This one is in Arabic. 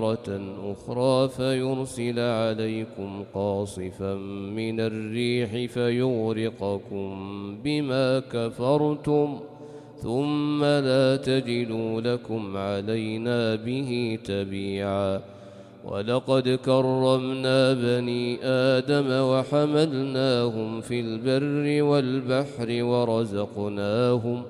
أخرى فيرسل عليكم قاصفا من الريح فيغرقكم بما كفرتم ثم لا تجدوا لكم علينا به تبيعا. ولقد كرمنا بني آدم وحملناهم في البر والبحر